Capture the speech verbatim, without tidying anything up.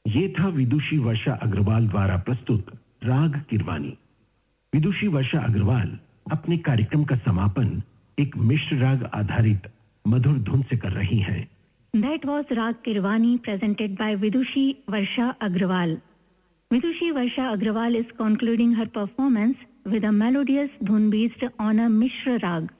ये था विदुषी वर्षा अग्रवाल द्वारा प्रस्तुत राग किरवानी। विदुषी वर्षा अग्रवाल अपने कार्यक्रम का समापन एक मिश्र राग आधारित मधुर धुन से कर रही हैं। That was Rag Kirwani presented by Vidushi Varsha Agrawal. Vidushi Varsha Agrawal is concluding her performance with a melodious dhun based on a Mishra Rag.